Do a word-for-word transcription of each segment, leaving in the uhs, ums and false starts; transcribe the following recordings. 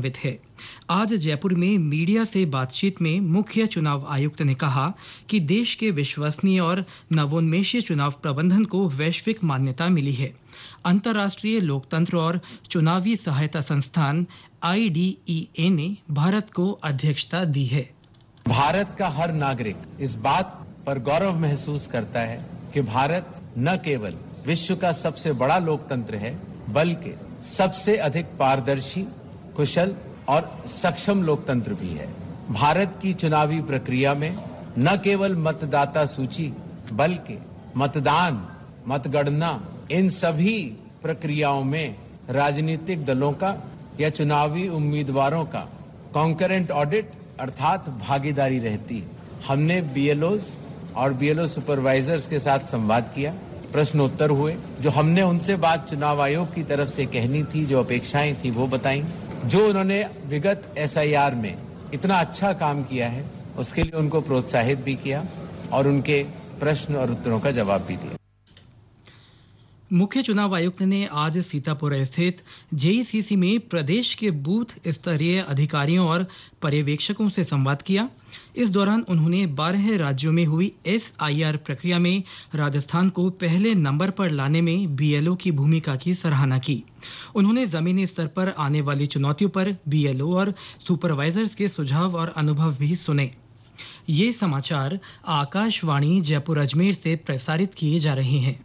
है। आज जयपुर में मीडिया से बातचीत में मुख्य चुनाव आयुक्त ने कहा कि देश के विश्वसनीय और नवोन्मेषी चुनाव प्रबंधन को वैश्विक मान्यता मिली है। अंतर्राष्ट्रीय लोकतंत्र और चुनावी सहायता संस्थान आई डी ई ए ने भारत को अध्यक्षता दी है। भारत का हर नागरिक इस बात पर गौरव महसूस करता है कि भारत न केवल विश्व का सबसे बड़ा लोकतंत्र है, बल्कि सबसे अधिक पारदर्शी, कुशल और सक्षम लोकतंत्र भी है। भारत की चुनावी प्रक्रिया में न केवल मतदाता सूची, बल्कि मतदान, मतगणना, इन सभी प्रक्रियाओं में राजनीतिक दलों का या चुनावी उम्मीदवारों का कॉन्करेंट ऑडिट अर्थात भागीदारी रहती है। हमने बी एल ओज़ और बी एल ओ सुपरवाइजर्स के साथ संवाद किया, प्रश्नोत्तर हुए। जो हमने उनसे बात चुनाव आयोग की तरफ से कहनी थी, जो अपेक्षाएं थी, वो बताई। जो उन्होंने विगत एस आई आर में इतना अच्छा काम किया है, उसके लिए उनको प्रोत्साहित भी किया और उनके प्रश्न और उत्तरों का जवाब भी दिया। मुख्य चुनाव आयुक्त ने आज सीतापुर स्थित जे ई सी सी में प्रदेश के बूथ स्तरीय अधिकारियों और पर्यवेक्षकों से संवाद किया। इस दौरान उन्होंने बारह राज्यों में हुई एस आई आर प्रक्रिया में राजस्थान को पहले नंबर पर लाने में बी एल ओ की भूमिका की सराहना की। उन्होंने जमीनी स्तर पर आने वाली चुनौतियों पर बी एल ओ और सुपरवाइजर्स के सुझाव और अनुभव भी सुने। ये समाचार आकाशवाणी जयपुर अजमेर से प्रसारित किए जा रहे हैं।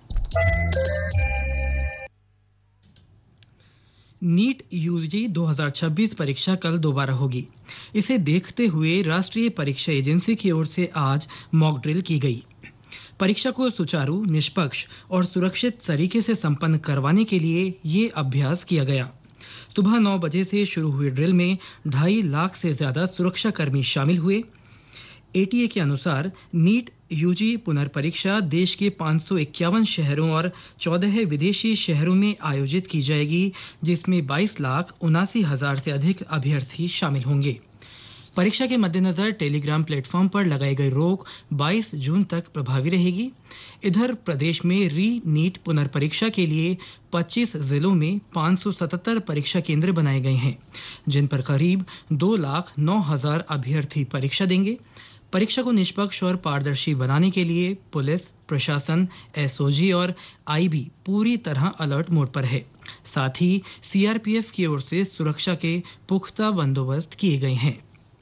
नीट यू जी दो हज़ार छब्बीस परीक्षा कल दोबारा होगी। इसे देखते हुए राष्ट्रीय परीक्षा एजेंसी की ओर से आज मॉक ड्रिल की गई। परीक्षा को सुचारू, निष्पक्ष और सुरक्षित तरीके से संपन्न करवाने के लिए ये अभ्यास किया गया। सुबह नौ बजे से शुरू हुई ड्रिल में ढाई लाख से ज्यादा सुरक्षा कर्मी शामिल हुए। ए टी ए के अनुसार नीट यू जी पुनर्परीक्षा देश के पाँच सौ इक्यावन शहरों और चौदह विदेशी शहरों में आयोजित की जाएगी, जिसमें बाईस लाख उनासी हजार से अधिक अभ्यर्थी शामिल होंगे। परीक्षा के मद्देनजर टेलीग्राम प्लेटफॉर्म पर लगाई गई रोक बाईस जून तक प्रभावी रहेगी। इधर प्रदेश में री नीट पुनर्परीक्षा के लिए पच्चीस जिलों में पाँच सौ सतहत्तर परीक्षा केंद्र बनाए गए हैं, जिन पर करीब दो लाख नौ हजार अभ्यर्थी परीक्षा देंगे। परीक्षा को निष्पक्ष और पारदर्शी बनाने के लिए पुलिस, प्रशासन, एस ओ जी और आई बी पूरी तरह अलर्ट मोड पर है। साथ ही सी आर पी एफ की ओर से सुरक्षा के पुख्ता बंदोबस्त किए गए हैं।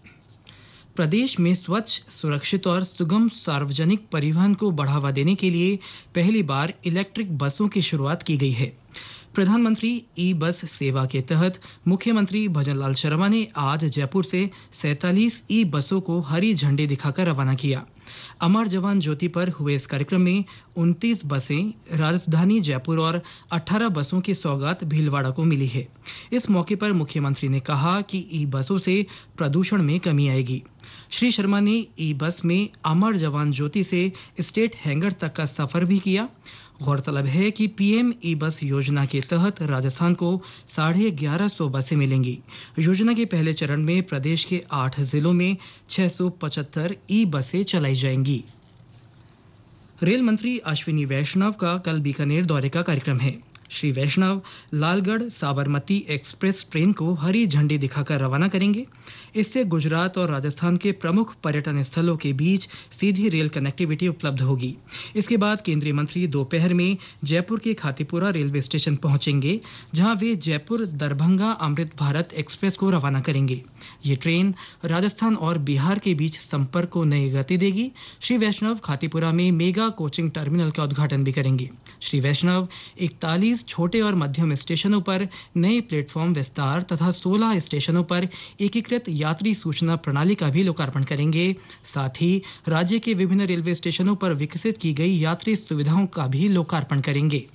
प्रदेश में स्वच्छ, सुरक्षित और सुगम सार्वजनिक परिवहन को बढ़ावा देने के लिए पहली बार इलेक्ट्रिक बसों की शुरुआत की गई है। प्रधानमंत्री ई बस सेवा के तहत मुख्यमंत्री भजनलाल शर्मा ने आज जयपुर से सैंतालीस ई बसों को हरी झंडी दिखाकर रवाना किया। अमर जवान ज्योति पर हुए इस कार्यक्रम में उनतीस बसें राजधानी जयपुर और अठारह बसों की सौगात भीलवाड़ा को मिली है। इस मौके पर मुख्यमंत्री ने कहा कि ई बसों से प्रदूषण में कमी आएगी। श्री शर्मा ने ई बस में अमर जवान ज्योति से स्टेट हैंगर तक का सफर भी किया। गौरतलब है कि पी एम ई बस योजना के तहत राजस्थान को साढ़े ग्यारह सौ बसें मिलेंगी। योजना के पहले चरण में प्रदेश के आठ जिलों में छह सौ पचहत्तर ई बसें चलाई जाएंगी। रेल मंत्री अश्विनी वैष्णव का कल बीकानेर दौरे का कार्यक्रम है। श्री वैष्णव लालगढ़ साबरमती एक्सप्रेस ट्रेन को हरी झंडी दिखाकर रवाना करेंगे। इससे गुजरात और राजस्थान के प्रमुख पर्यटन स्थलों के बीच सीधी रेल कनेक्टिविटी उपलब्ध होगी। इसके बाद केंद्रीय मंत्री दोपहर में जयपुर के खातीपुरा रेलवे स्टेशन पहुंचेंगे, जहां वे जयपुर दरभंगा अमृत भारत एक्सप्रेस को रवाना करेंगे। ये ट्रेन राजस्थान और बिहार के बीच संपर्क को नई गति देगी। श्री वैष्णव खातीपुरा में मेगा कोचिंग टर्मिनल का उद्घाटन भी करेंगे। श्री वैष्णव इकतालीस छोटे और मध्यम स्टेशनों पर नए प्लेटफॉर्म विस्तार तथा सोलह स्टेशनों पर एकीकृत यात्री सूचना प्रणाली का भी लोकार्पण करेंगे। साथ ही राज्य के विभिन्न रेलवे स्टेशनों पर विकसित की गई यात्री सुविधाओं का भी लोकार्पण करेंगे।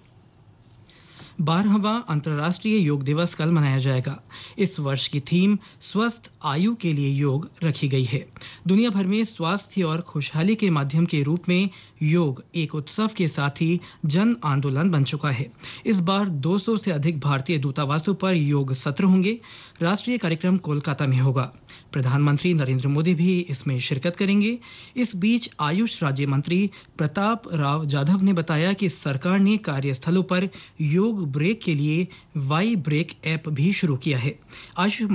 बारहवां अंतर्राष्ट्रीय योग दिवस कल मनाया जाएगा। इस वर्ष की थीम स्वस्थ आयु के लिए योग रखी गई है। दुनिया भर में स्वास्थ्य और खुशहाली के माध्यम के रूप में योग एक उत्सव के साथ ही जन आंदोलन बन चुका है। इस बार दो सौ से अधिक भारतीय दूतावासों पर योग सत्र होंगे। राष्ट्रीय कार्यक्रम कोलकाता में होगा। प्रधानमंत्री नरेंद्र मोदी भी इसमें शिरकत करेंगे। इस बीच आयुष राज्य मंत्री प्रताप राव जाधव ने बताया कि सरकार ने कार्यस्थलों पर योग ब्रेक के लिए वाई ब्रेक ऐप भी शुरू किया है। आयुष